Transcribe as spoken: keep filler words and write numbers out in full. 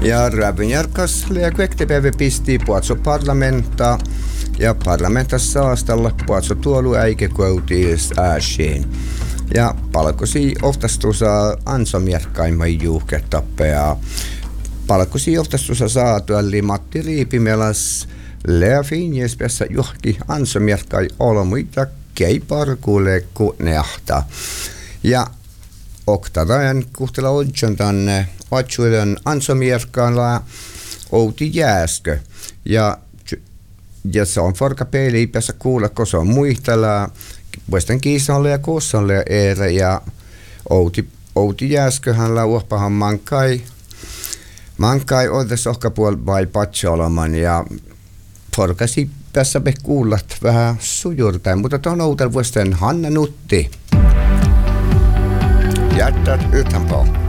Ja Rävynjärkas liäkuektepäivä pisti puatso parlamenta ja parlamentassa saastalla puatso tuolu äike kuutiis ääsiin. Ja palkosi oftastusa ansomjärkkaimman juhketappea. Palkosi oftastusa saatu eli Matti Riipimelas Lea Finjespessä johki ansomjärkkai olmuita kei parkuule ku neahta. Ja oktadajan kuhtela odjon tänne atsuiden ansomjärkkailla Outi Jääskö. Ja, ja se on forka peili päässä kuulla, kun se on muistella vuosten kiisalle ja kuussalle ja eere. Ja Outi, Outi Jääsköhän lauahpahan mankai. Mankai odes ohkapuol vai patsoloman ja forkasi tässä me kuullat vähän sujurtain, mutta tuon outel vuosten Hanna Nutti. Jättät yhden